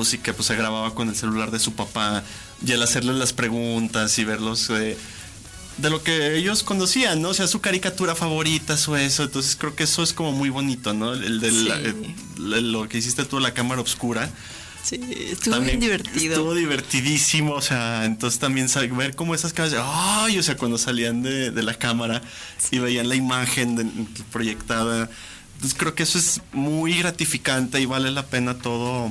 y que pues se grababa con el celular de su papá, y al hacerles las preguntas y verlos de lo que ellos conocían, ¿no? O sea, su caricatura favorita, su eso. Entonces creo que eso es como muy bonito, ¿no? Lo que hiciste tú, la cámara oscura. Sí, estuvo bien divertido. Estuvo divertidísimo, o sea, entonces también ver cómo esas caras, ¡ay! O sea, cuando salían de la cámara y veían la imagen proyectada. Entonces creo que eso es muy gratificante y vale la pena todo,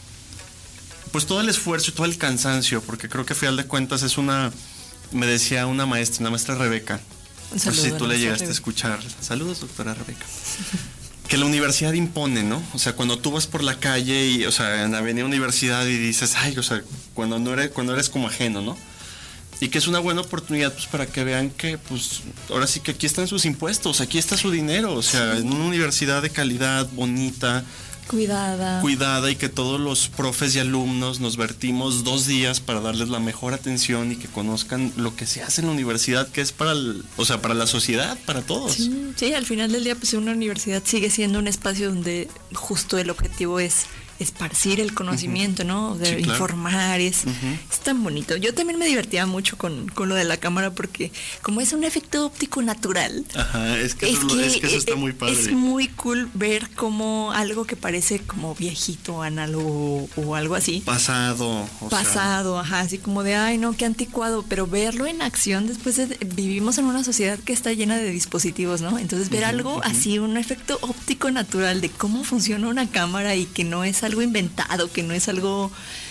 pues todo el esfuerzo y todo el cansancio, porque creo que a final de cuentas me decía una maestra Rebeca, no sé si tú le llegaste a escuchar, saludos doctora Rebeca, que la universidad impone, ¿no? O sea, cuando tú vas por la calle y, o sea, en la avenida Universidad y dices, ay, o sea, cuando eres como ajeno, ¿no? Y que es una buena oportunidad, pues, para que vean que, pues, ahora sí que aquí están sus impuestos, aquí está su dinero, o sea, en una universidad de calidad, bonita, cuidada, y que todos los profes y alumnos nos vertimos 2 días para darles la mejor atención y que conozcan lo que se hace en la universidad, que es para la sociedad, para todos. Sí, al final del día, pues una universidad sigue siendo un espacio donde justo el objetivo es esparcir el conocimiento, ¿no? De informar, es tan bonito. Yo también me divertía mucho con lo de la cámara, porque como es un efecto óptico natural, es que eso está muy padre. Es muy cool ver como algo que parece como viejito, análogo o algo así. Pasado, así como de, ay no, qué anticuado, pero verlo en acción después vivimos en una sociedad que está llena de dispositivos, ¿no? Entonces ver algo así, un efecto óptico natural de cómo funciona una cámara y que no es algo inventado, que no es algo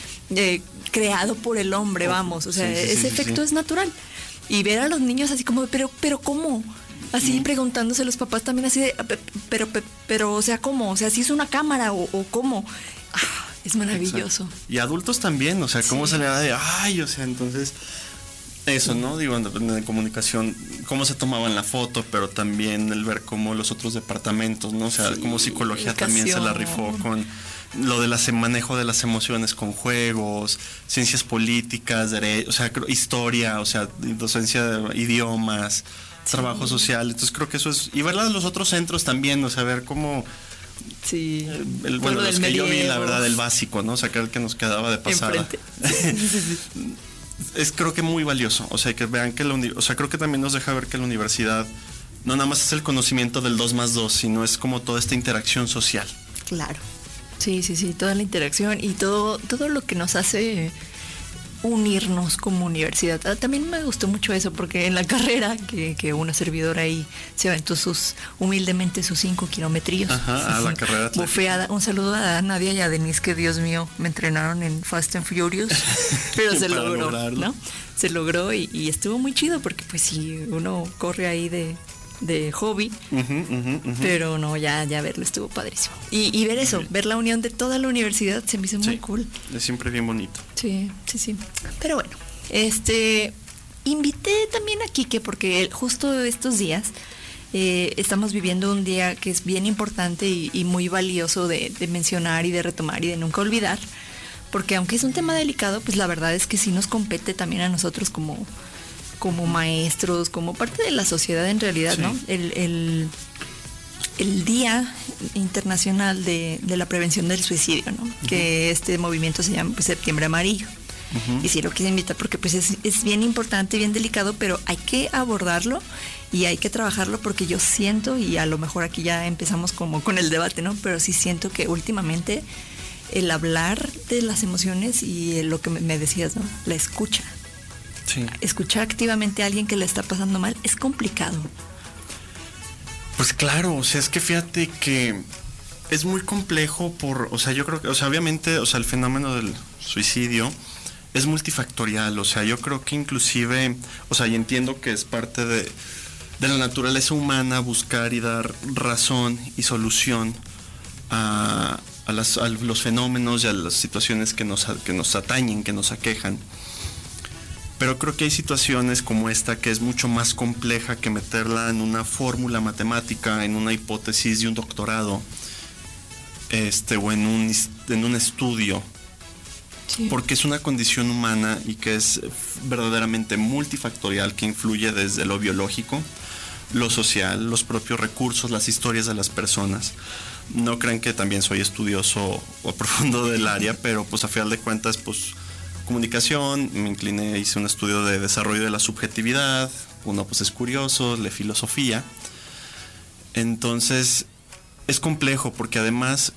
creado por el hombre, vamos, o sea, ese efecto es natural. Y ver a los niños así como, pero ¿cómo? Así preguntándose los papás también así de, pero, o sea, ¿cómo? O sea, ¿si es una cámara o cómo? Es maravilloso. Exacto. Y adultos también, o sea, cómo se le da de, ay, o sea, entonces, eso, ¿no? Digo, en comunicación, cómo se tomaban la foto, pero también el ver cómo los otros departamentos, ¿no? O sea, cómo psicología también se la rifó con lo del manejo de las emociones con juegos, ciencias políticas, derecho, o sea, historia, o sea, docencia de idiomas, trabajo social. Entonces creo que eso es, y verla de los otros centros también, o sea, ver cómo los que yo vi, la verdad, el básico, ¿no? O sea, que el que nos quedaba de pasada. Es creo que muy valioso, o sea, que vean que creo que también nos deja ver que la universidad no nada más es el conocimiento del 2+2, sino es como toda esta interacción social. Claro. Sí, toda la interacción y todo lo que nos hace unirnos como universidad. También me gustó mucho eso, porque en la carrera que una servidora ahí se aventó humildemente sus 5 kilometrillos. A la carrera bofeada. Un saludo a Nadia y a Denise, que Dios mío, me entrenaron en Fast and Furious, pero se logró, ¿no? Se logró y estuvo muy chido, porque pues si uno corre ahí de hobby, pero no, ya verlo estuvo padrísimo. Y ver eso, ver la unión de toda la universidad se me hizo muy cool. Es siempre bien bonito. Sí. Pero bueno, invité también a Quique, porque justo estos días estamos viviendo un día que es bien importante y muy valioso de mencionar y de retomar y de nunca olvidar, porque aunque es un tema delicado, pues la verdad es que sí nos compete también a nosotros como maestros, como parte de la sociedad en realidad, ¿no? El Día Internacional de la Prevención del Suicidio, ¿no? Que este movimiento se llama, pues, Septiembre Amarillo. Y sí lo quise invitar porque pues es bien importante, bien delicado, pero hay que abordarlo y hay que trabajarlo, porque yo siento, y a lo mejor aquí ya empezamos como con el debate, ¿no? Pero sí siento que últimamente el hablar de las emociones y lo que me decías, ¿no? La escucha. Sí. Escuchar activamente a alguien que le está pasando mal es complicado. Pues claro, o sea, es que fíjate que es muy complejo o sea, yo creo que, o sea, obviamente, o sea, el fenómeno del suicidio es multifactorial, o sea, yo creo que inclusive, o sea, y entiendo que es parte de la naturaleza humana buscar y dar razón y solución a los fenómenos y a las situaciones que nos atañen, que nos aquejan. Pero creo que hay situaciones como esta que es mucho más compleja que meterla en una fórmula matemática, en una hipótesis de un doctorado, o en un estudio. Sí. Porque es una condición humana y que es verdaderamente multifactorial, que influye desde lo biológico, lo social, los propios recursos, las historias de las personas. No crean que también soy estudioso o profundo del área, pero pues a final de cuentas, pues comunicación, me incliné, hice un estudio de desarrollo de la subjetividad, uno pues es curioso, lee filosofía. Entonces es complejo porque además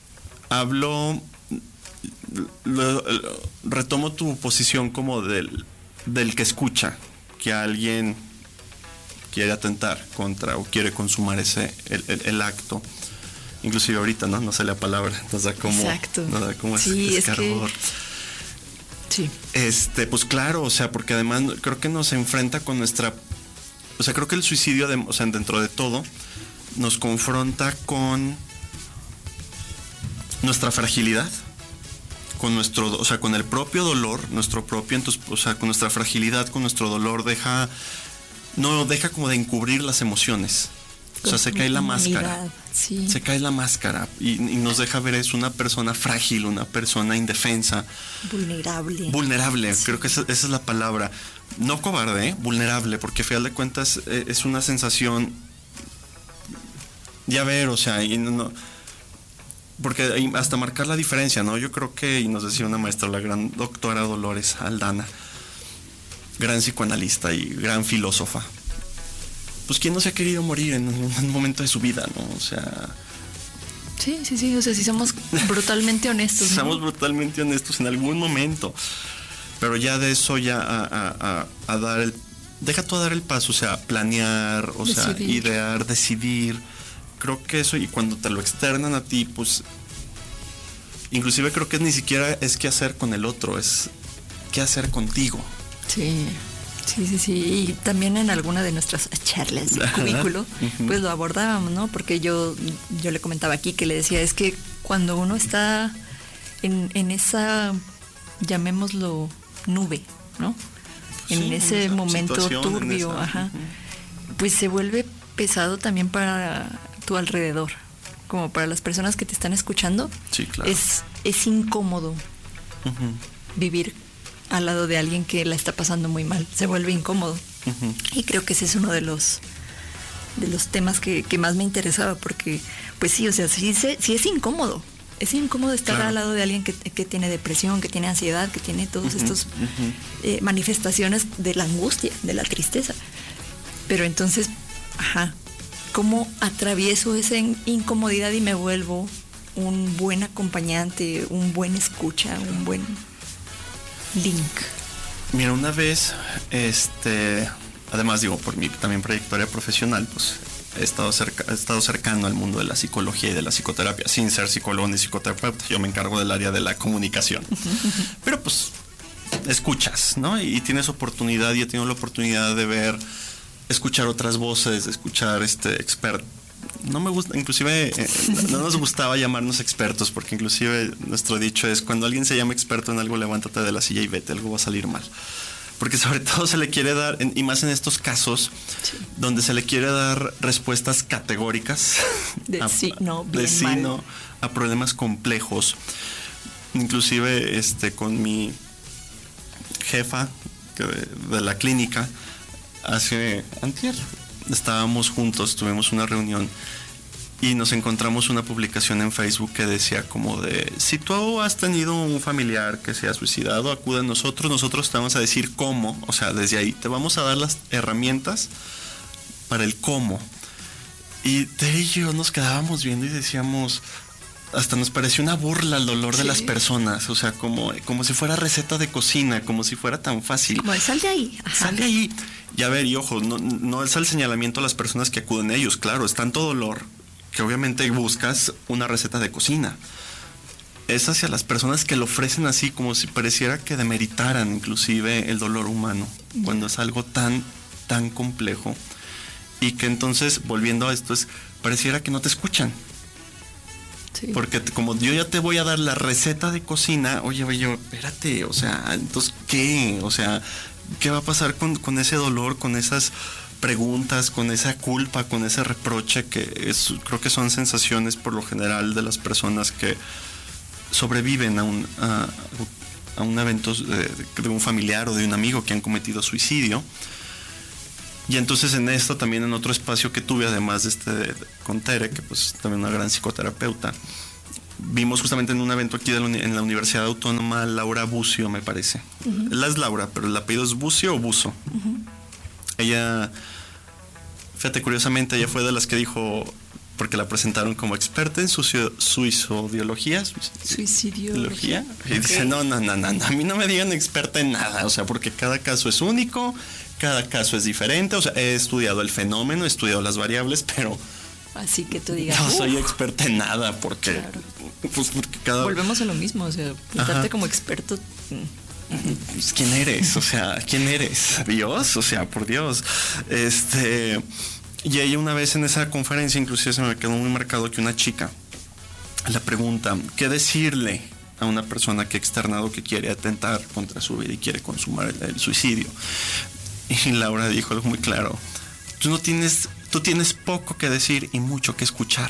retomo tu posición como del que escucha, que alguien quiere atentar contra o quiere consumar el acto. Inclusive ahorita, ¿no? Sale la palabra, nos da como, exacto. Nos da como sí, escarbor. Sí. Pues claro, o sea, porque además creo que nos enfrenta con nuestra, o sea, creo que el suicidio, o sea, dentro de todo, nos confronta con nuestra fragilidad, con nuestro, o sea, con el propio dolor, nuestro propio, entonces, o sea, con nuestra fragilidad, con nuestro dolor, no deja como de encubrir las emociones. O sea, se cae la máscara. Sí. Se cae la máscara y nos deja ver es una persona frágil, una persona indefensa. Vulnerable, sí. Creo que esa es la palabra. No cobarde, vulnerable, porque a final de cuentas es una sensación. Ya ver, o sea, y no, porque hasta marcar la diferencia, ¿no? Yo creo que, y nos decía una maestra, la gran doctora Dolores Aldana, gran psicoanalista y gran filósofa. Pues quién no se ha querido morir en un momento de su vida, ¿no? O sea... Sí, o sea, si somos brutalmente honestos, ¿no? Somos brutalmente honestos en algún momento, pero ya de eso ya a dar el... Deja tú a dar el paso, o sea, planear, o sea, idear, decidir. Creo que eso, y cuando te lo externan a ti, pues... Inclusive creo que ni siquiera es qué hacer con el otro, es qué hacer contigo. Sí. Y también en alguna de nuestras charlas de cubículo, pues lo abordábamos, ¿no? Porque yo le comentaba aquí que le decía, es que cuando uno está en esa, llamémoslo, nube, ¿no? En ese momento turbio, pues se vuelve pesado también para tu alrededor, como para las personas que te están escuchando. Sí, claro. Es incómodo vivir al lado de alguien que la está pasando muy mal, se vuelve incómodo. Y creo que ese es uno de los temas que más me interesaba, porque pues sí, o sea, sí es incómodo. Es incómodo estar al lado de alguien que tiene depresión, que tiene ansiedad, que tiene todos estos manifestaciones de la angustia, de la tristeza. Pero entonces, ¿cómo atravieso esa incomodidad y me vuelvo un buen acompañante, un buen escucha, un buen link? Mira, una vez, además digo, por mi también trayectoria profesional, pues he estado cercano al mundo de la psicología y de la psicoterapia, sin ser psicólogo ni psicoterapeuta. Yo me encargo del área de la comunicación. Pero pues escuchas, ¿no? Y tienes oportunidad, y he tenido la oportunidad de escuchar otras voces, de escuchar expertos. No me gusta, inclusive no nos gustaba llamarnos expertos, porque inclusive nuestro dicho es: cuando alguien se llama experto en algo, levántate de la silla y vete, algo va a salir mal. Porque sobre todo se le quiere dar, y más en estos casos, donde se le quiere dar respuestas categóricas de sí, no, a problemas complejos. Inclusive con mi jefa de la clínica, antier estábamos juntos, tuvimos una reunión y nos encontramos una publicación en Facebook que decía como de: si tú has tenido un familiar que se ha suicidado, acude a nosotros te vamos a decir cómo, o sea, desde ahí te vamos a dar las herramientas para el cómo. Y Tere y yo nos quedábamos viendo y decíamos, hasta nos pareció una burla al dolor de las personas, o sea, como si fuera receta de cocina, como si fuera tan fácil. Como sal de ahí. Sal de ahí. Y a ver, y ojo, no es el señalamiento a las personas que acuden a ellos, claro, es tanto dolor que obviamente buscas una receta de cocina. Es hacia las personas que lo ofrecen así, como si pareciera que demeritaran inclusive el dolor humano, cuando es algo tan, tan complejo. Y que entonces, volviendo a esto, pareciera que no te escuchan. Sí. Porque como yo ya te voy a dar la receta de cocina, oye, espérate, o sea, entonces, ¿qué? O sea, ¿qué va a pasar con ese dolor, con esas preguntas, con esa culpa, con ese reproche creo que son sensaciones por lo general de las personas que sobreviven a un evento de un familiar o de un amigo que han cometido suicidio? Y entonces en esto, también en otro espacio que tuve, además de con Tere, que pues también una gran psicoterapeuta, vimos justamente en un evento aquí en la Universidad Autónoma Laura Bucio, me parece. Ella es Laura, pero el apellido es Bucio o Buzo. Ella, fíjate, curiosamente, ella fue de las que dijo, porque la presentaron como experta en suicidología. Suicidología. Y dice, no, a mí no me digan experta en nada, o sea, porque cada caso es único, cada caso es diferente, o sea, he estudiado el fenómeno, he estudiado las variables, pero así que tú digas, no soy experta en nada, porque, claro. Pues porque volvemos a lo mismo, o sea, pintarte como experto. Pues, ¿quién eres? O sea, ¿quién eres? ¿Dios? O sea, por Dios. Y ella una vez en esa conferencia, inclusive se me quedó muy marcado que una chica le pregunta, ¿qué decirle a una persona que ha externado que quiere atentar contra su vida y quiere consumar el suicidio? Y Laura dijo algo muy claro, tú tienes poco que decir y mucho que escuchar.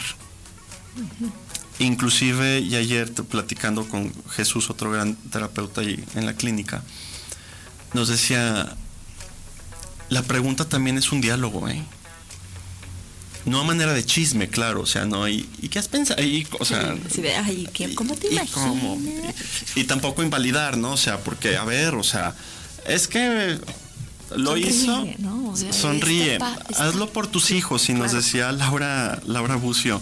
Inclusive, y ayer platicando con Jesús, otro gran terapeuta ahí en la clínica, nos decía, la pregunta también es un diálogo, no a manera de chisme, claro, o sea, no, ¿y qué has pensado? O sea, ¿cómo te imaginas? Y tampoco invalidar, ¿no? O sea, porque, a ver, o sea, es que lo sonríe, hizo, ¿no? O sea, sonríe, hazlo por tus hijos, y nos decía Laura Bucio.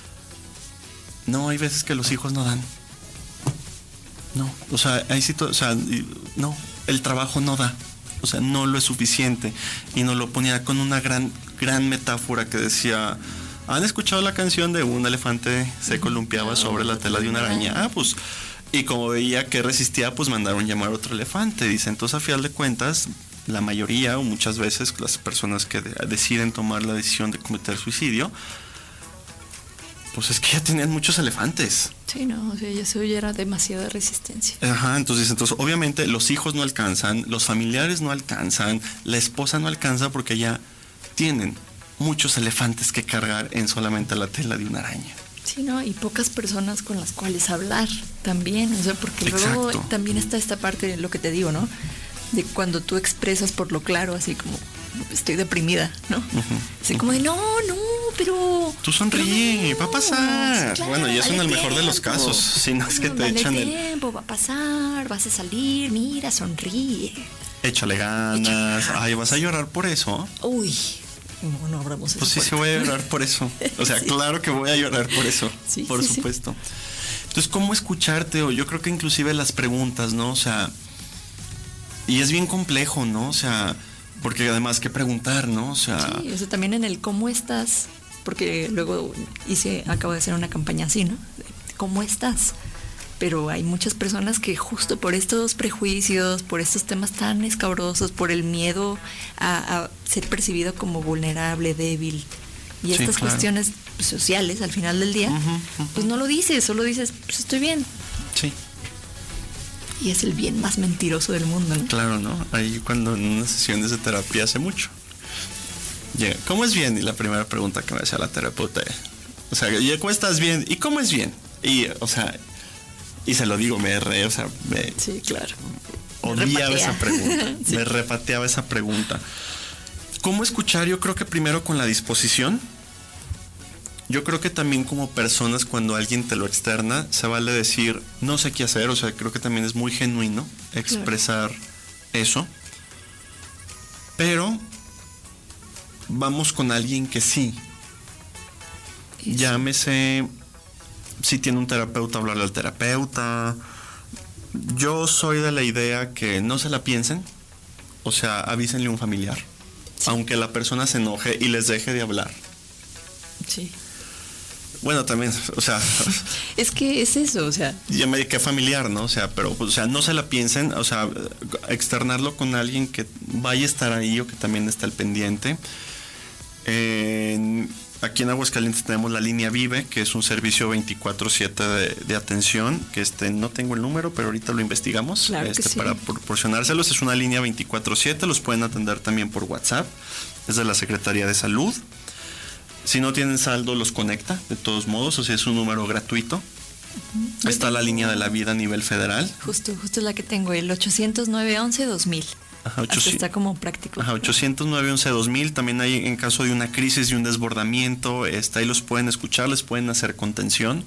No, hay veces que los hijos no dan. No, o sea, no, el trabajo no da. O sea, no lo es suficiente. Y nos lo ponía con una gran metáfora que decía, ¿han escuchado la canción de un elefante se columpiaba sobre la tela de una araña? Pues, y como veía que resistía, pues mandaron llamar a otro elefante. Dice, entonces a final de cuentas, la mayoría o muchas veces las personas que deciden tomar la decisión de cometer suicidio, pues es que ya tenían muchos elefantes. Sí, no, o sea, eso ya era demasiada resistencia. Ajá, entonces obviamente los hijos no alcanzan, los familiares no alcanzan, la esposa no alcanza porque ya tienen muchos elefantes que cargar en solamente la tela de una araña. Sí, no, y pocas personas con las cuales hablar también, o sea, porque luego también está esta parte de lo que te digo, ¿no? De cuando tú expresas por lo claro, así como, estoy deprimida, ¿no? Así como de, no, pero... Tú sonríe, va a pasar. Claro, bueno, y eso en el mejor de los casos. Si no es que te echan el tiempo, va a pasar, vas a salir, mira, sonríe. Échale ganas. Ay, ¿vas a llorar por eso? Uy, no abramos eso. Pues sí voy a llorar por eso. O sea, claro que voy a llorar por eso. Sí, por supuesto. Sí. Entonces, ¿cómo escucharte? O yo creo que inclusive las preguntas, ¿no? O sea, y es bien complejo, ¿no? O sea, porque además que preguntar, ¿no? O sea, sí, eso también en el cómo estás, porque luego acabo de hacer una campaña así, ¿no? ¿Cómo estás? Pero hay muchas personas que justo por estos prejuicios, por estos temas tan escabrosos, por el miedo a ser percibido como vulnerable, débil, y estas cuestiones sociales al final del día, pues no lo dices, solo dices, pues estoy bien. Sí. Y es el bien más mentiroso del mundo, ¿no? Claro, ¿no? Ahí cuando en unas sesiones de terapia hace mucho. Llega, ¿cómo es bien? Y la primera pregunta que me hacía la terapeuta, o sea, ¿cómo estás bien? ¿Y cómo es bien? Y, o sea, y se lo digo, sí, claro. Odiaba esa pregunta. Sí. Me repateaba esa pregunta. ¿Cómo escuchar? Yo creo que primero con la disposición. Yo creo que también como personas, cuando alguien te lo externa, se vale decir, no sé qué hacer. O sea, creo que también es muy genuino expresar eso. Pero vamos con alguien que sí. Eso. Llámese, si tiene un terapeuta, hablarle al terapeuta. Yo soy de la idea que no se la piensen. O sea, avísenle a un familiar. Sí. Aunque la persona se enoje y les deje de hablar. Sí. Bueno, también, o sea... Es que es eso, o sea... Ya me dediqué familiar, ¿no? O sea, pero, o sea, no se la piensen, o sea, externarlo con alguien que vaya a estar ahí o que también está al pendiente. Aquí en Aguascalientes tenemos la línea Vive, que es un servicio 24/7 de atención, que no tengo el número, pero ahorita lo investigamos. Claro que sí. Para proporcionárselos, es una línea 24/7, los pueden atender también por WhatsApp, es de la Secretaría de Salud. Si no tienen saldo, los conecta, de todos modos, o sea, es un número gratuito. Está la línea de la vida a nivel federal. Justo es la que tengo, el 800-911-2000. Ajá, hasta está como práctico. Ajá, 800-911-2000. También hay en caso de una crisis, de un desbordamiento, ahí los pueden escuchar, les pueden hacer contención.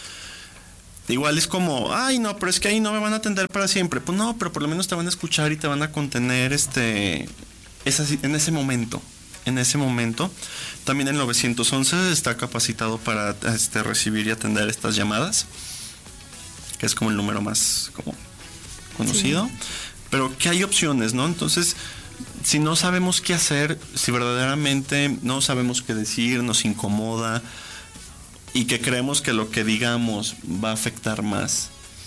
Igual es como, ay no, pero es que ahí no me van a atender para siempre. Pues no, pero por lo menos te van a escuchar y te van a contener en ese momento. En ese momento. También el 911 está capacitado para recibir y atender estas llamadas, que es como el número más como conocido. Sí. Pero que hay opciones, ¿no? Entonces, si no sabemos qué hacer, si verdaderamente no sabemos qué decir, nos incomoda y que creemos que lo que digamos va a afectar más,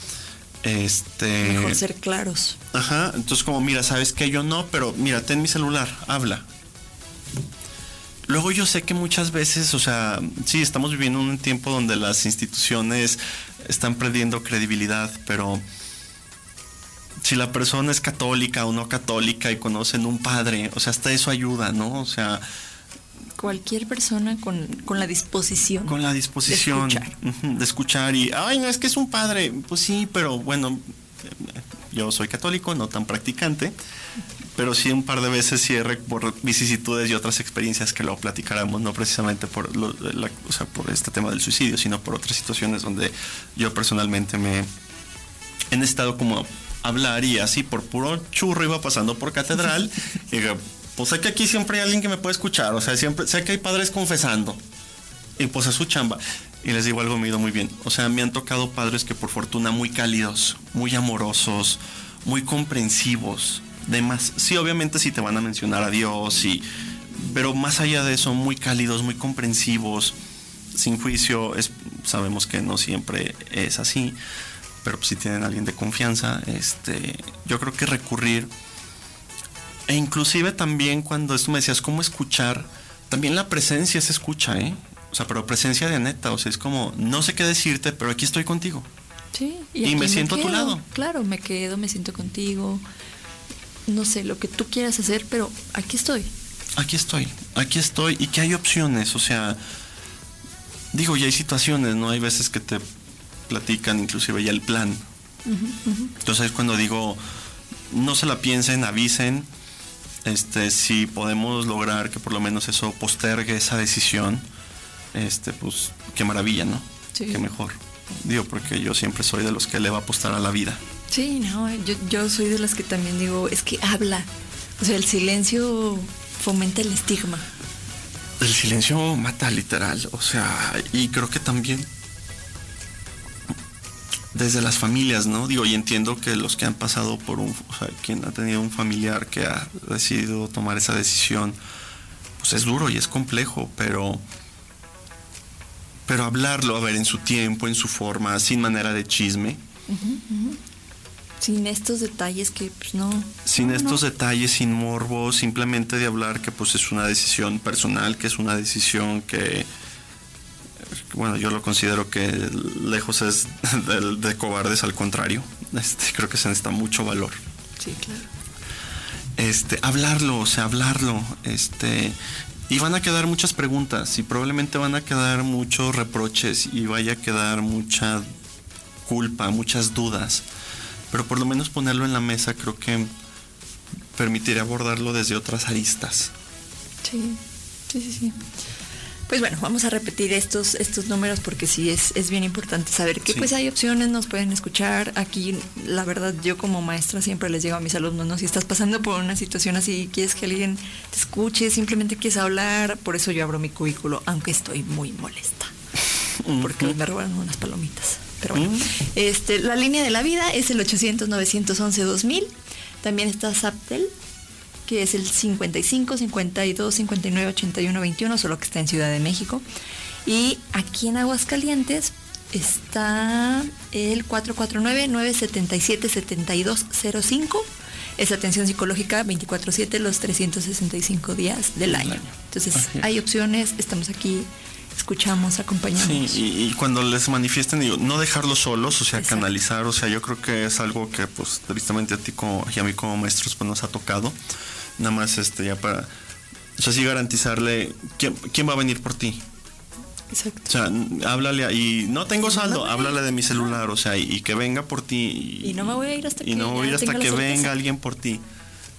mejor ser claros. Ajá, entonces como, mira, sabes que yo no, pero mira, ten mi celular, habla. Luego yo sé que muchas veces, o sea, sí, estamos viviendo un tiempo donde las instituciones están perdiendo credibilidad, pero si la persona es católica o no católica y conocen un padre, o sea, hasta eso ayuda, ¿no? O sea, cualquier persona con la disposición. Con la disposición de escuchar y, ay, no, es que es un padre. Pues sí, pero bueno, yo soy católico, no tan practicante, pero sí un par de veces cierre por vicisitudes y otras experiencias que luego platicáramos, no precisamente por por este tema del suicidio, sino por otras situaciones donde yo personalmente me he necesitado como hablar y así por puro churro iba pasando por catedral y digo, pues sé que aquí siempre hay alguien que me puede escuchar, o sea, siempre sé que hay padres confesando y pues es su chamba. Y les digo algo, me ha ido muy bien. O sea, me han tocado padres que por fortuna muy cálidos, muy amorosos, muy comprensivos, demás. Sí, obviamente sí te van a mencionar a Dios, pero más allá de eso, muy cálidos, muy comprensivos, sin juicio. Sabemos que no siempre es así, pero si tienen a alguien de confianza, yo creo que recurrir. E inclusive también cuando esto me decías, ¿cómo escuchar? También la presencia se escucha, ¿eh? O sea, pero presencia de neta, o sea, es como, no sé qué decirte, pero aquí estoy contigo. Sí, y me siento a tu lado. Claro, me siento contigo. No sé, lo que tú quieras hacer, pero aquí estoy. Aquí estoy, y que hay opciones, o sea, digo, ya hay situaciones, ¿no? Hay veces que te platican inclusive ya el plan. Entonces es cuando digo, no se la piensen, avisen, si podemos lograr que por lo menos eso postergue esa decisión, pues qué maravilla, ¿no? Sí. Qué mejor. Digo, porque yo siempre soy de los que le va a apostar a la vida. Sí, no, yo soy de las que también digo, es que habla. O sea, el silencio fomenta el estigma. El silencio mata literal, o sea, y creo que también desde las familias, ¿no? Digo, y entiendo que los que han pasado por quien ha tenido un familiar que ha decidido tomar esa decisión, pues es duro y es complejo, pero hablarlo, a ver, en su tiempo, en su forma, sin manera de chisme. Sin estos detalles que, pues no. Sin estos detalles, sin morbo, simplemente de hablar que pues es una decisión personal, que es una decisión que, bueno, yo lo considero que lejos es de cobardes, al contrario. Creo que se necesita mucho valor. Sí, claro. Hablarlo, y van a quedar muchas preguntas y probablemente van a quedar muchos reproches y vaya a quedar mucha culpa, muchas dudas, pero por lo menos ponerlo en la mesa creo que permitiría abordarlo desde otras aristas. Sí. Pues bueno, vamos a repetir estos números porque sí es bien importante saber que pues hay opciones, nos pueden escuchar. Aquí, la verdad, yo como maestra siempre les digo a mis alumnos, ¿no? Si estás pasando por una situación así, quieres que alguien te escuche, simplemente quieres hablar, por eso yo abro mi cubículo, aunque estoy muy molesta, porque me robaron unas palomitas. Pero bueno, la línea de la vida es el 800-911-2000. También está Zaptel, que es el 55 52 59 81 21, solo que está en Ciudad de México. Y aquí en Aguascalientes está el 449-977-7205. Es atención psicológica 24/7 los 365 días del año. Entonces hay opciones, estamos aquí, escuchamos, acompañamos. Sí, y cuando les manifiesten, digo, no dejarlos solos, o sea, exacto, canalizar, o sea, yo creo que es algo que pues tristemente a ti y a mí como maestros pues nos ha tocado. Nada más ya para, o sea, sí garantizarle quién va a venir por ti. Exacto. O sea, háblale y no tengo saldo, háblale de mi celular, o sea, y que venga por ti. Y no me voy a ir hasta que venga alguien por ti.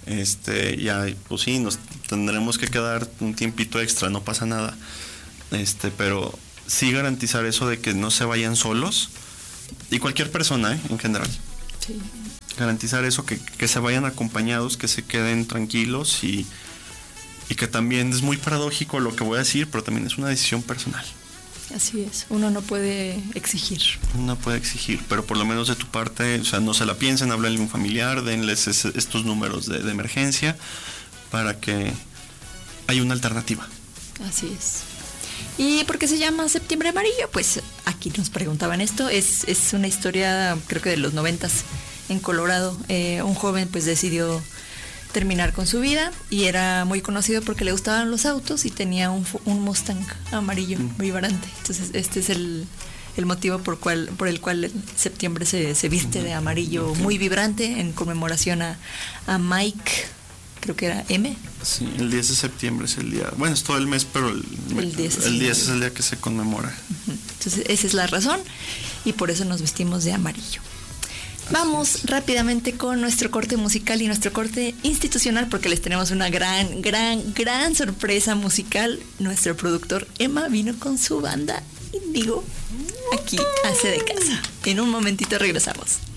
Ya, pues sí, nos tendremos que quedar un tiempito extra, no pasa nada. Pero sí garantizar eso de que no se vayan solos, y cualquier persona, en general. Sí. Garantizar eso, que se vayan acompañados, que se queden tranquilos y que también es muy paradójico lo que voy a decir, pero también es una decisión personal. Así es, uno no puede exigir. No puede exigir, pero por lo menos de tu parte, o sea, no se la piensen, háblenle a un familiar, denles estos números de emergencia para que haya una alternativa. Así es. ¿Y por qué se llama Septiembre Amarillo? Pues aquí nos preguntaban esto. Es una historia, creo que de los 90s, en Colorado. Un joven pues decidió terminar con su vida y era muy conocido porque le gustaban los autos y tenía un Mustang amarillo vibrante. Entonces este es el motivo por el cual septiembre se viste de amarillo muy vibrante en conmemoración a Mike, creo que era M. Sí, el 10 de septiembre es el día, bueno, es todo el mes, pero el 10 es el día que se conmemora. Entonces esa es la razón y por eso nos vestimos de amarillo. Vamos rápidamente con nuestro corte musical y nuestro corte institucional porque les tenemos una gran sorpresa musical. Nuestro productor Emma vino con su banda Índigo aquí hace de casa. En un momentito regresamos.